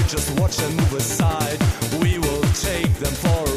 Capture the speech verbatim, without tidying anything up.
just watch and move aside. We will take them for